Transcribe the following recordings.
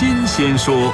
新鲜说。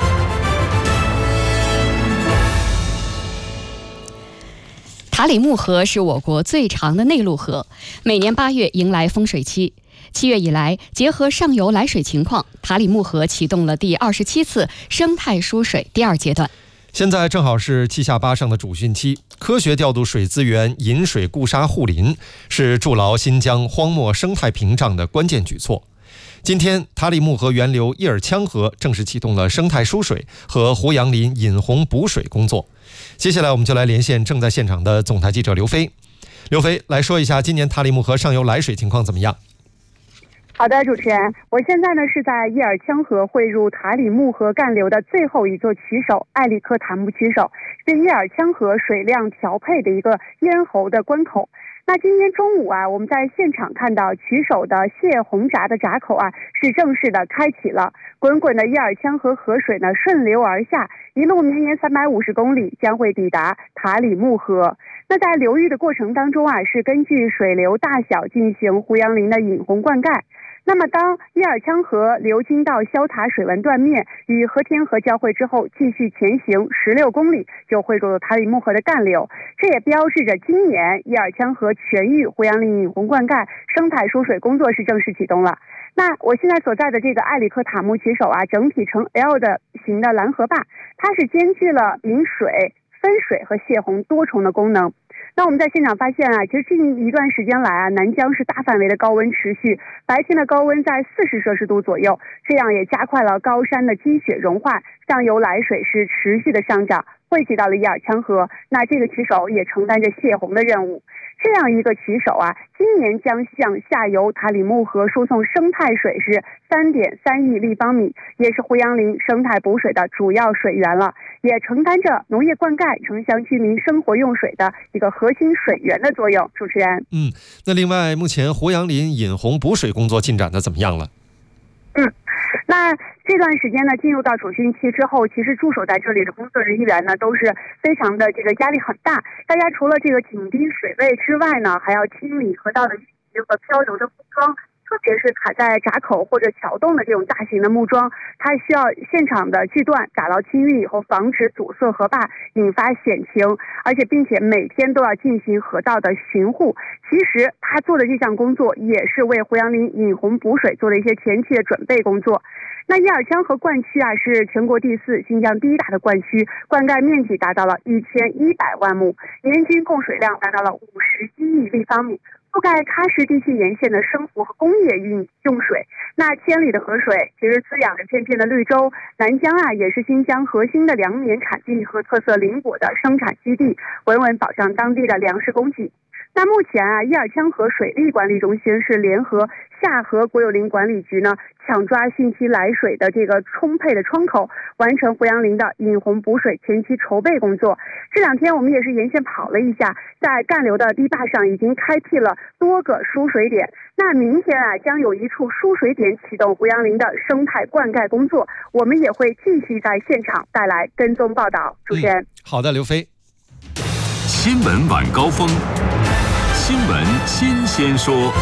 塔里木河是我国最长的内陆河，每年8月迎来丰水期。7月以来，结合上游来水情况，塔里木河启动了第27次生态疏水第2阶段。 现在正好是7下8上的主汛期，科学调度水资源、引水固沙护林，是筑牢新疆荒漠生态屏障的关键举措。今天，塔里木河源流叶尔羌河正式启动了生态疏水和胡杨林引洪补水工作。接下来，我们就来连线正在现场的总台记者刘飞。刘飞，来说一下今年塔里木河上游来水情况怎么样？ 好的，主持人，我现在呢是在叶尔羌河汇入塔里木河干流的最后一座渠首艾里克塔木渠首，是叶尔羌河水量调配的一个咽喉的关口。那今天中午我们在现场看到渠首的泄洪闸的闸口是正式的开启了，滚滚的叶尔羌河河水呢顺流而下，一路绵延350公里，将会抵达塔里木河。那在流域的过程当中是根据水流大小进行胡杨林的引洪灌溉。那么当叶尔羌河流经到肖塔水文断面与和田河交汇之后，继续前行16公里就汇入了塔里木河的干流，这也标志着今年叶尔羌河全域胡杨林引洪灌溉生态疏水工作是正式启动了。那我现在所在的这个艾里克塔木渠首整体呈 L 的形的拦河坝，它是兼具了引水、分水和泄洪多重的功能。那我们在现场发现其实近一段时间来南疆是大范围的高温持续，白天的高温在40摄氏度左右，这样也加快了高山的积雪融化，上游来水是持续的上涨，汇集到了叶尔羌河。那这个渠首也承担着泄洪的任务。这样一个渠首今年将向下游塔里木河输送生态水是3.3亿立方米，也是胡杨林生态补水的主要水源了，也承担着农业灌溉、城乡居民生活用水的一个核心水源的作用。主持人， 那另外，目前胡杨林引洪补水工作进展的怎么样了？ 那这段时间呢，进入到主汛期之后，其实驻守在这里的工作人员呢，都是非常的压力很大。大家除了紧盯水位之外呢，还要清理河道的淤积和漂流的木桩，特别是卡在闸口或者桥洞的这种大型的木桩，它需要现场的锯断、打捞清运以后，防止阻塞河坝，引发险情，并且每天都要进行河道的巡护。其实他做的这项工作也是为胡杨林引洪补水做了一些前期的准备工作。那叶尔羌河灌区是全国第4、新疆第1大的灌区，灌溉面积达到了1100万亩，年均供水量达到了51亿立方米，覆盖喀什地区沿线的生活和工业用水。那千里的河水其实滋养着片片的绿洲，南疆也是新疆核心的粮棉产地和特色林果的生产基地，稳稳保障当地的粮食供给。那目前叶尔羌河水利管理中心是联合下河国有林管理局呢，抢抓汛期来水的充沛的窗口，完成胡杨林的引洪补水前期筹备工作。这2天我们也是沿线跑了一下，在干流的堤坝上已经开辟了多个输水点。那明天将有1处输水点启动胡杨林的生态灌溉工作，我们也会继续在现场带来跟踪报道。主持人， 好的，刘飞。 新闻晚高峰，新闻新鲜说。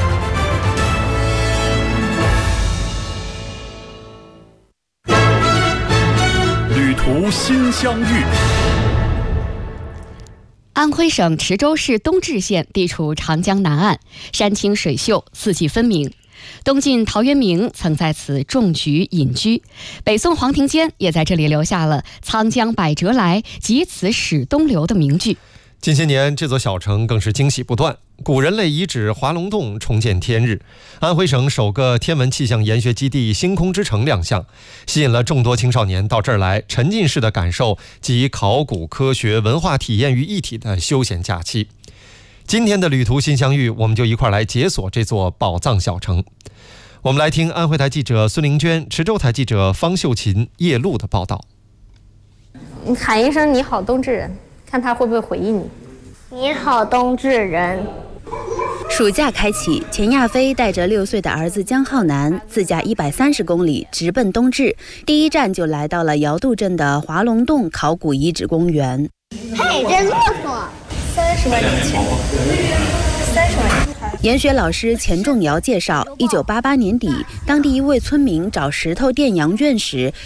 旅途新相遇。 安徽省池州市东至县地处长江南岸，山清水秀，四季分明。东晋陶渊明曾在此种菊隐居，北宋黄庭坚也在这里留下了“沧江百折来，即此始东流”的名句。 近些年，这座小城更是惊喜不断。古人类遗址华龙洞重见天日，安徽省首个天文气象研学基地星空之城亮相，吸引了众多青少年到这儿来沉浸式的感受集考古、科学、文化体验于一体的休闲假期。今天的旅途新相遇，我们就一块来解锁这座宝藏小城。我们来听安徽台记者孙玲娟、池州台记者方秀琴、叶璐的报道。 你喊一声“你好，东至人”，看他会不会回应你。 你好，东至人。 暑假开启，钱亚飞带着6岁的儿子江浩南自驾130公里直奔东至，第一站就来到了瑶渡镇的华龙洞考古遗址公园。 嘿，这骆驼 ，30万年前，30万年。 研学老师钱仲尧介绍，1988年底，当地一位村民找石头垫羊圈时，